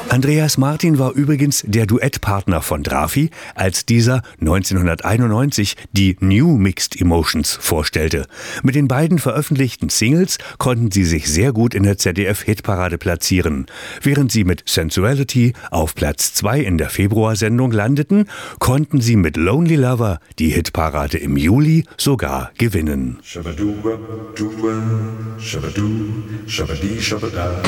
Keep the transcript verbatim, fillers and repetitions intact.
Andreas Martin war übrigens der Duettpartner von Drafi, als dieser neunzehnhunderteinundneunzig die New Mixed Emotions vorstellte. Mit den beiden veröffentlichten Singles konnten sie sich sehr gut in der Z D F-Hitparade platzieren. Während sie mit Sensuality auf Platz zwei in der Februarsendung landeten, konnten sie mit Lonely Lover die Hitparade im Juli sogar gewinnen.